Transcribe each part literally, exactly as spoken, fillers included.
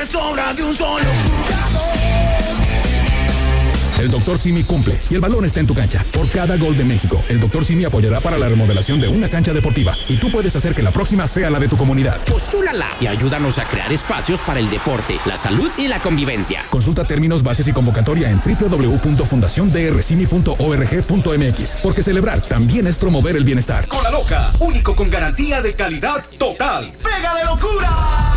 es obra de un solo jugador. El doctor Simi cumple y el balón está en tu cancha. Por cada gol de México, el doctor Simi apoyará para la remodelación de una cancha deportiva y tú puedes hacer que la próxima sea la de tu comunidad. Postúlala y ayúdanos a crear espacios para el deporte, la salud y la convivencia. Consulta términos, bases y convocatoria en doble u doble u doble u punto fundación d r cimi punto org punto m x, porque celebrar también es promover el bienestar. Cola Loca, único con garantía de calidad total. ¡Pega de locura!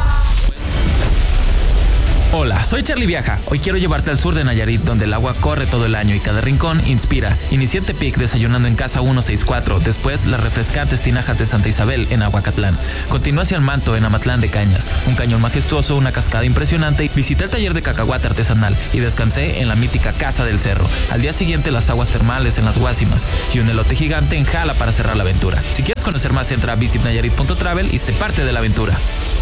Hola, soy Charlie Viaja. Hoy quiero llevarte al sur de Nayarit, donde el agua corre todo el año y cada rincón inspira. Inicié en Tepic desayunando en Casa ciento sesenta y cuatro, después las refrescantes tinajas de Santa Isabel en Aguacatlán. Continué hacia el Manto en Amatlán de Cañas, un cañón majestuoso, una cascada impresionante. Visité el taller de cacahuate artesanal y descansé en la mítica Casa del Cerro. Al día siguiente las aguas termales en las Guásimas y un elote gigante en Jala para cerrar la aventura. Si quieres conocer más, entra a visit nayarit punto travel y sé parte de la aventura.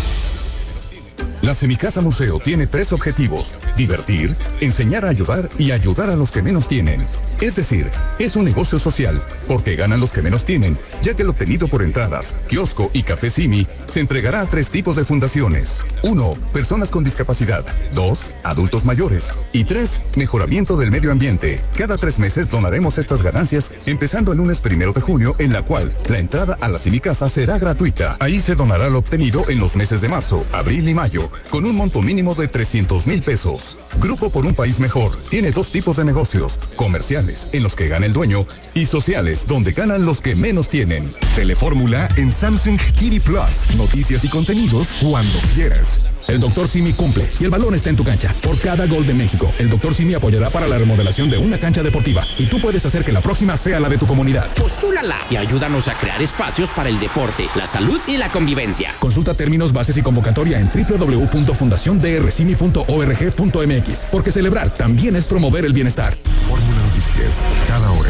La Semicasa Museo tiene tres objetivos: divertir, enseñar a ayudar y ayudar a los que menos tienen. Es decir, es un negocio social, porque ganan los que menos tienen, ya que el obtenido por entradas, kiosco y café Simi se entregará a tres tipos de fundaciones. Uno, personas con discapacidad. Dos, adultos mayores. Y tres, mejoramiento del medio ambiente. Cada tres meses donaremos estas ganancias, empezando el lunes primero de junio, en la cual la entrada a la Semicasa será gratuita. Ahí se donará lo obtenido en los meses de marzo, abril y mayo, con un monto mínimo de trescientos mil pesos. Grupo por un País Mejor tiene dos tipos de negocios: comerciales, en los que gana el dueño, y sociales, donde ganan los que menos tienen. Telefórmula en Samsung T V Plus. Noticias y contenidos cuando quieras. El doctor Simi cumple y el balón está en tu cancha. Por cada gol de México, el doctor Simi apoyará para la remodelación de una cancha deportiva y tú puedes hacer que la próxima sea la de tu comunidad. Postúlala y ayúdanos a crear espacios para el deporte, la salud y la convivencia. Consulta términos, bases y convocatoria en doble u doble u doble u punto fundación d r cimi punto org punto m x, porque celebrar también es promover el bienestar. Fórmula Noticias, cada hora.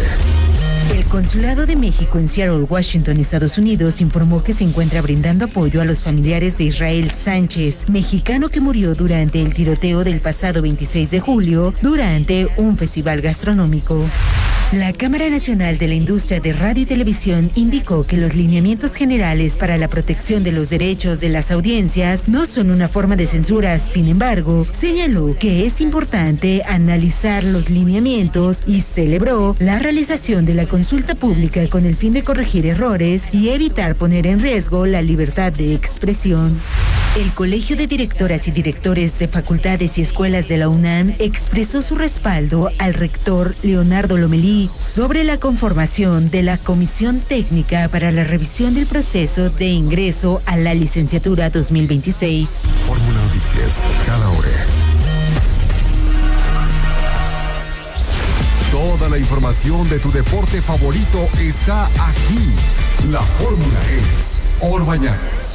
El Consulado de México en Seattle, Washington, Estados Unidos, informó que se encuentra brindando apoyo a los familiares de Israel Sánchez, mexicano que murió durante el tiroteo del pasado veintiséis de julio durante un festival gastronómico. La Cámara Nacional de la Industria de Radio y Televisión indicó que los lineamientos generales para la protección de los derechos de las audiencias no son una forma de censura. Sin embargo, señaló que es importante analizar los lineamientos y celebró la realización de la consulta pública con el fin de corregir errores y evitar poner en riesgo la libertad de expresión. El Colegio de Directoras y Directores de Facultades y Escuelas de la UNAM expresó su respaldo al rector Leonardo Lomelí sobre la conformación de la Comisión Técnica para la revisión del proceso de ingreso a la licenciatura dos mil veintiséis. Fórmula Noticias, cada hora. Toda la información de tu deporte favorito está aquí. La fórmula es Orbañanos.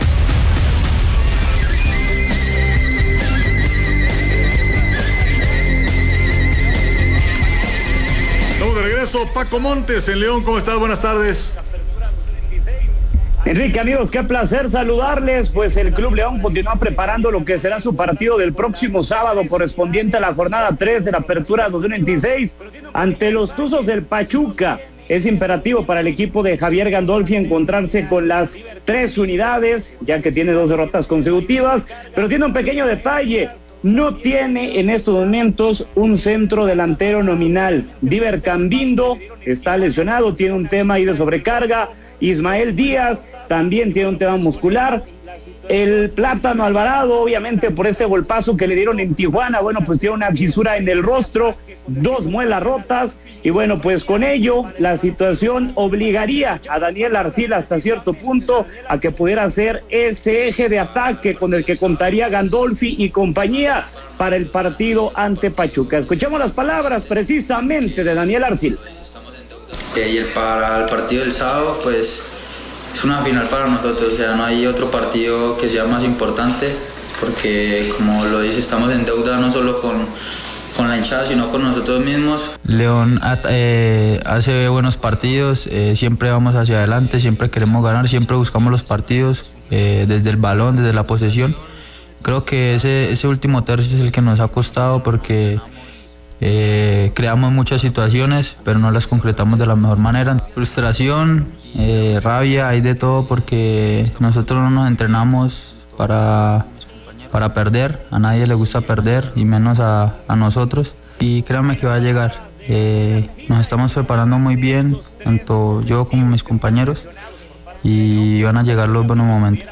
Estamos de regreso. Paco Montes en León, ¿cómo estás? Buenas tardes. Enrique, amigos, qué placer saludarles. Pues el Club León continúa preparando lo que será su partido del próximo sábado, correspondiente a la jornada tres de la Apertura dos mil veintiséis ante los Tuzos del Pachuca. Es imperativo para el equipo de Javier Gandolfi encontrarse con las tres unidades, ya que tiene dos derrotas consecutivas, pero tiene un pequeño detalle: no tiene en estos momentos un centro delantero nominal. Diver Cambindo está lesionado, tiene un tema ahí de sobrecarga. Ismael Díaz también tiene un tema muscular. El Plátano Alvarado, obviamente por este golpazo que le dieron en Tijuana, bueno, pues tiene una fisura en el rostro, dos muelas rotas, y bueno, pues con ello la situación obligaría a Daniel Arcila hasta cierto punto a que pudiera ser ese eje de ataque con el que contaría Gandolfi y compañía para el partido ante Pachuca. Escuchemos las palabras precisamente de Daniel Arcila. Y el, para el partido del sábado, pues es una final para nosotros, o sea, no hay otro partido que sea más importante, porque como lo dice, estamos en deuda no solo con, con la hinchada, sino con nosotros mismos. León eh, hace buenos partidos, eh, siempre vamos hacia adelante, siempre queremos ganar, siempre buscamos los partidos eh, desde el balón, desde la posesión. Creo que ese, ese último tercio es el que nos ha costado, porque Eh, creamos muchas situaciones, pero no las concretamos de la mejor manera. Frustración, eh, rabia, hay de todo, porque nosotros no nos entrenamos para, para perder, a nadie le gusta perder y menos a, a nosotros, y créanme que va a llegar. Eh, nos estamos preparando muy bien, tanto yo como mis compañeros, y van a llegar los buenos momentos.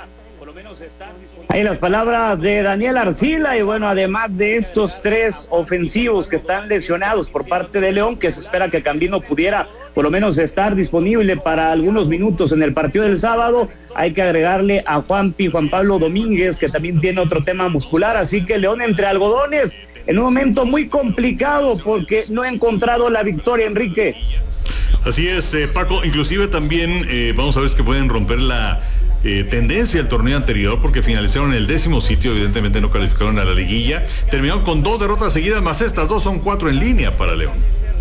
Ahí las palabras de Daniel Arcila, y bueno, además de estos tres ofensivos que están lesionados por parte de León, que se espera que Cambino pudiera por lo menos estar disponible para algunos minutos en el partido del sábado, hay que agregarle a Juanpi, Juan Pablo Domínguez, que también tiene otro tema muscular, así que León entre algodones, en un momento muy complicado porque no ha encontrado la victoria, Enrique. Así es, eh, Paco, inclusive también eh, vamos a ver si que pueden romper la Eh, tendencia al torneo anterior, porque finalizaron en el décimo sitio, evidentemente no calificaron a la liguilla, terminaron con dos derrotas seguidas, más estas dos son cuatro en línea para León.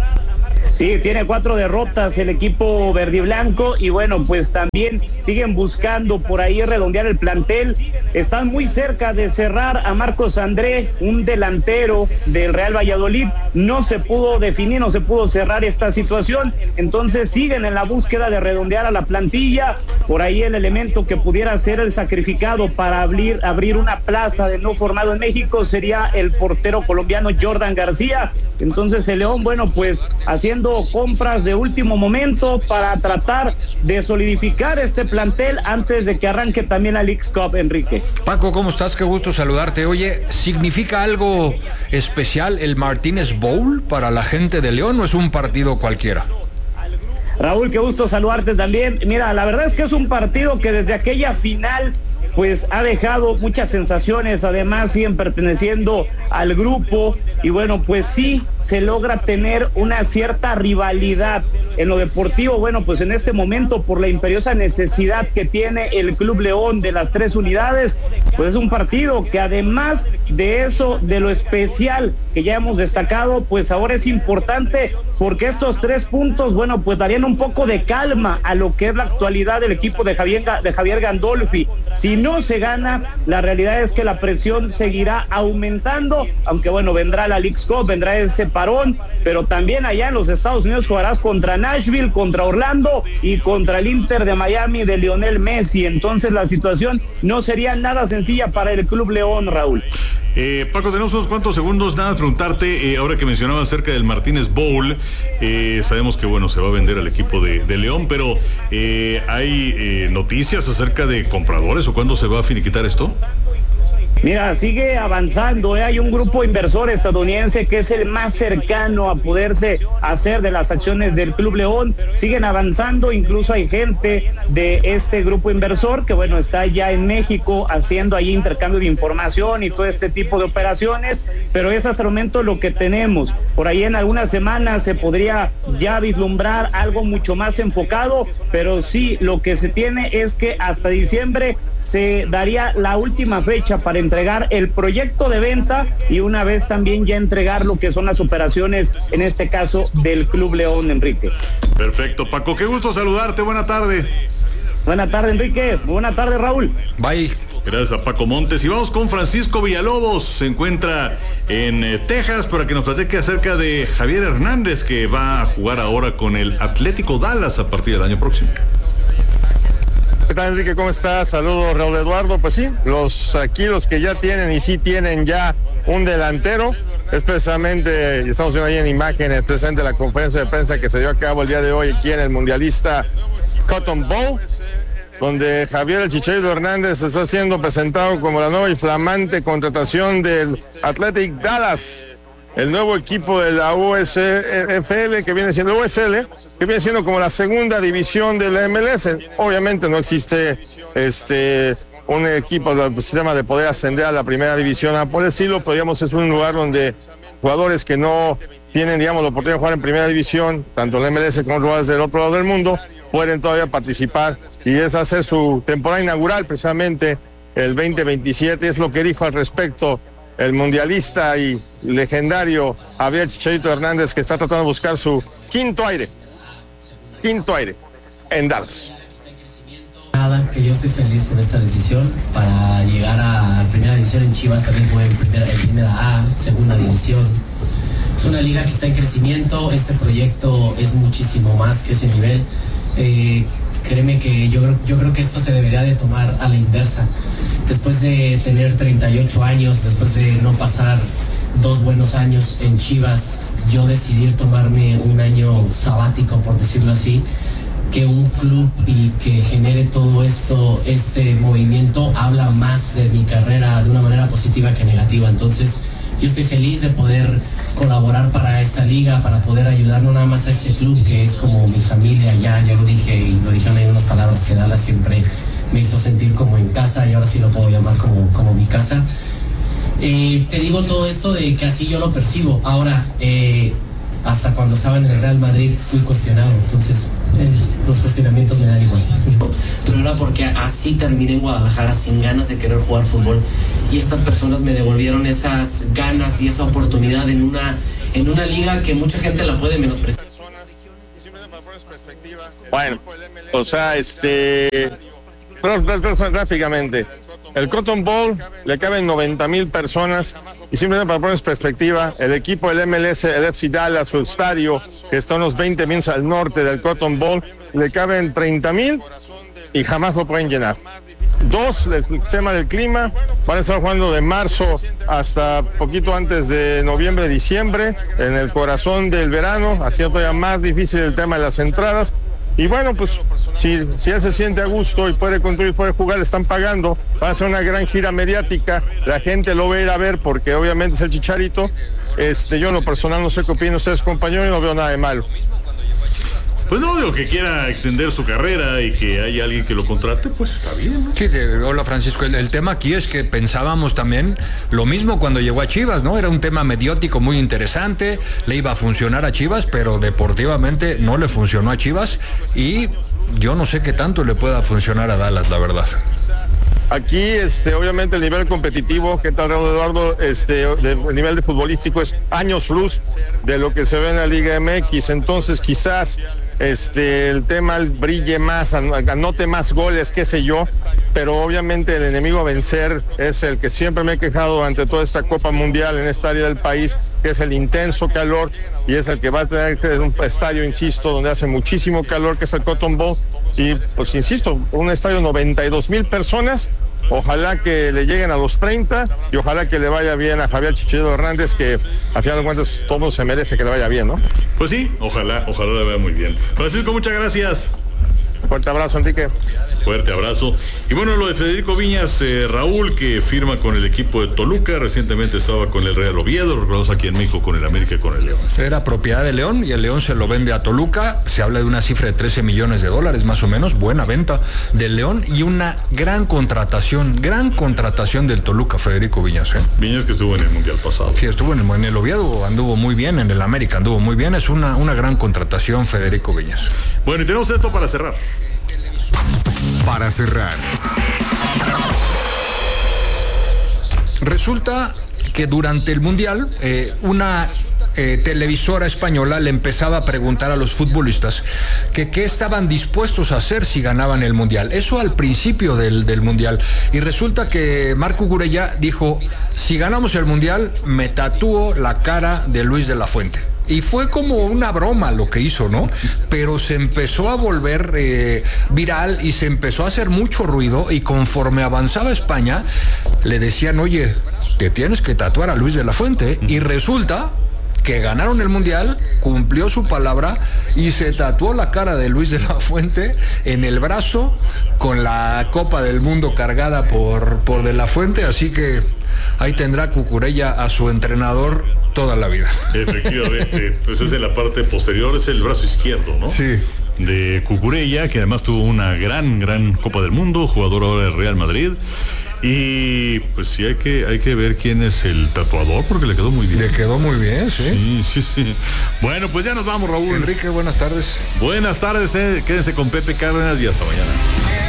Sí, tiene cuatro derrotas el equipo verdiblanco, y bueno, pues también siguen buscando por ahí redondear el plantel. Están muy cerca de cerrar a Marcos André, un delantero del Real Valladolid. No se pudo definir, no se pudo cerrar esta situación, entonces siguen en la búsqueda de redondear a la plantilla. Por ahí el elemento que pudiera ser el sacrificado para abrir, abrir una plaza de no formado en México sería el portero colombiano Jordan García. Entonces el León, bueno, pues haciendo compras de último momento para tratar de solidificar este plantel antes de que arranque también la Leagues Cup, Enrique. Paco, ¿cómo estás? Qué gusto saludarte. Oye, ¿significa algo especial el Martínez Bowl para la gente de León o es un partido cualquiera? Raúl, qué gusto saludarte también. Mira, la verdad es que es un partido que desde aquella final pues ha dejado muchas sensaciones, además siguen perteneciendo al grupo, y bueno, pues sí se logra tener una cierta rivalidad en lo deportivo. Bueno, pues en este momento, por la imperiosa necesidad que tiene el Club León de las tres unidades, pues es un partido que además de eso, de lo especial que ya hemos destacado, pues ahora es importante, porque estos tres puntos, bueno, pues darían un poco de calma a lo que es la actualidad del equipo de Javier, de Javier Gandolfi. Si no se gana, la realidad es que la presión seguirá aumentando, aunque bueno, vendrá la Leagues Cup, vendrá ese parón, pero también allá en los Estados Unidos jugarás contra Nashville, contra Orlando y contra el Inter de Miami de Lionel Messi. Entonces la situación no sería nada sencilla para el Club León, Raúl. Eh, Paco, tenemos unos cuantos segundos, nada, preguntarte, eh, ahora que mencionaba acerca del Martínez Bowl, eh, sabemos que bueno, se va a vender al equipo de, de León, pero eh, ¿hay eh, noticias acerca de compradores o cuándo se va a finiquitar esto? Mira, sigue avanzando, ¿eh? Hay un grupo inversor estadounidense que es el más cercano a poderse hacer de las acciones del Club León. Siguen avanzando, incluso hay gente de este grupo inversor que bueno, está ya en México haciendo ahí intercambio de información y todo este tipo de operaciones, pero es hasta el momento lo que tenemos. Por ahí en algunas semanas se podría ya vislumbrar algo mucho más enfocado, pero sí, lo que se tiene es que hasta diciembre se daría la última fecha para entregar el proyecto de venta y una vez también ya entregar lo que son las operaciones, en este caso del Club León, Enrique. Perfecto, Paco, qué gusto saludarte, buena tarde. Buena tarde, Enrique, buena tarde, Raúl. Bye. Gracias a Paco Montes. Y vamos con Francisco Villalobos, se encuentra en eh, Texas para que nos platique acerca de Javier Hernández, que va a jugar ahora con el Atlético Dallas a partir del año próximo. ¿Qué tal, Enrique? ¿Cómo estás? Saludos, Raúl Eduardo. Pues sí, los aquí los que ya tienen y sí tienen ya un delantero, es precisamente, y estamos viendo ahí en imágenes, precisamente la conferencia de prensa que se dio a cabo el día de hoy aquí en el Mundialista Cotton Bowl, donde Javier el Chicharito Hernández está siendo presentado como la nueva y flamante contratación del Athletic Dallas, el nuevo equipo de la U S F L, que viene siendo U S L, que viene siendo como la segunda división de la M L S. Obviamente no existe este un equipo del sistema de poder ascender a la primera división a por el estilo, pero digamos es un lugar donde jugadores que no tienen, digamos, la oportunidad de jugar en primera división, tanto en la M L S como jugadores del otro lado del mundo, pueden todavía participar, y es hacer su temporada inaugural precisamente el veinte veintisiete, es lo que dijo al respecto el mundialista y legendario Javier Chicharito Hernández, que está tratando de buscar su quinto aire, quinto aire en Dallas. Nada, que yo estoy feliz con esta decisión para llegar a primera división en Chivas, también jugué en primera, en primera A, segunda división. Es una liga que está en crecimiento, este proyecto es muchísimo más que ese nivel. Eh, créeme que yo, yo creo que esto se debería de tomar a la inversa. después de tener treinta y ocho años, después de no pasar dos buenos años en Chivas, yo decidí tomarme un año sabático, por decirlo así, que un club y que genere todo esto, este movimiento, habla más de mi carrera de una manera positiva que negativa. Entonces, yo estoy feliz de poder colaborar para esta liga, para poder ayudar no nada más a este club, que es como mi familia ya, yo lo dije y lo dijeron ahí en unas palabras que Dallas siempre me hizo sentir como en casa y ahora sí lo puedo llamar como, como mi casa. Eh, te digo todo esto de que así yo lo percibo. Ahora, eh, hasta cuando estaba en el Real Madrid fui cuestionado, entonces eh, los cuestionamientos me dan igual. Pero era porque así terminé en Guadalajara sin ganas de querer jugar fútbol y estas personas me devolvieron esas ganas y esa oportunidad en una, en una liga que mucha gente la puede menospreciar. Bueno, o sea, este... gráficamente, el Cotton Bowl le caben noventa mil personas y simplemente para poner en perspectiva, el equipo del M L S, el F C Dallas, su estadio, que está unos veinte minutos al norte del Cotton Bowl, le caben treinta mil y jamás lo pueden llenar. Dos, el tema del clima, van a estar jugando de marzo hasta poquito antes de noviembre, diciembre, en el corazón del verano, haciendo todavía más difícil el tema de las entradas. Y bueno, pues si, si él se siente a gusto y puede construir, puede jugar, le están pagando, va a hacer una gran gira mediática, la gente lo va a ir a ver porque obviamente es el Chicharito. Este, yo en lo personal no sé qué opinan ustedes, compañeros, y no veo nada de malo. Pues no, digo que quiera extender su carrera y que haya alguien que lo contrate, pues está bien, ¿no? Sí, de, hola Francisco, el, el tema aquí es que pensábamos también lo mismo cuando llegó a Chivas, ¿no? Era un tema mediático muy interesante, le iba a funcionar a Chivas, pero deportivamente no le funcionó a Chivas y yo no sé qué tanto le pueda funcionar a Dallas, la verdad. Aquí, este, obviamente el nivel competitivo, que tal Eduardo, este, de, el nivel de futbolístico es años luz de lo que se ve en la Liga M X, entonces quizás este, el tema brille más, anote más goles, qué sé yo, pero obviamente el enemigo a vencer es el que siempre me he quejado ante toda esta Copa Mundial en esta área del país, que es el intenso calor, y es el que va a tener que un estadio, insisto, donde hace muchísimo calor, que es el Cotton Bowl, y pues insisto, un estadio de noventa y dos mil personas, ojalá que le lleguen a los treinta y ojalá que le vaya bien a Javier Chicharito Hernández, que a final de cuentas todo mundo se merece que le vaya bien, ¿no? Pues sí, ojalá, ojalá le vaya muy bien. Francisco, muchas gracias. Fuerte abrazo, Enrique. Fuerte abrazo. Y bueno, lo de Federico Viñas, eh, Raúl, que firma con el equipo de Toluca, recientemente estaba con el Real Oviedo, recordamos aquí en México con el América y con el León. Era propiedad de León y el León se lo vende a Toluca, se habla de una cifra de trece millones de dólares más o menos, buena venta del León y una gran contratación, gran contratación del Toluca, Federico Viñas. ¿eh? Viñas que estuvo en el Mundial pasado. Sí, estuvo en el, en el Oviedo, anduvo muy bien, en el América anduvo muy bien, es una, una gran contratación Federico Viñas. Bueno, y tenemos esto para cerrar. Para cerrar. Resulta que durante el Mundial, eh, una eh, televisora española le empezaba a preguntar a los futbolistas que qué estaban dispuestos a hacer si ganaban el Mundial. Eso al principio del, del Mundial. Y resulta que Marco Cucurella dijo, si ganamos el Mundial, me tatúo la cara de Luis de la Fuente. Y fue como una broma lo que hizo, ¿no? Pero se empezó a volver eh, viral y se empezó a hacer mucho ruido y conforme avanzaba España, le decían, oye, te tienes que tatuar a Luis de la Fuente. Y resulta que ganaron el Mundial, cumplió su palabra y se tatuó la cara de Luis de la Fuente en el brazo con la Copa del Mundo cargada por, por de la Fuente, así que ahí tendrá Cucurella a su entrenador toda la vida. Efectivamente, pues es en la parte posterior, es el brazo izquierdo, ¿no? Sí. De Cucurella, que además tuvo una gran, gran Copa del Mundo, jugador ahora del Real Madrid. Y pues sí hay que, hay que ver quién es el tatuador, porque le quedó muy bien. Le quedó muy bien, sí. Sí, sí, sí. Bueno, pues ya nos vamos, Raúl. Enrique, buenas tardes. Buenas tardes, eh. Quédense con Pepe Cárdenas y hasta mañana.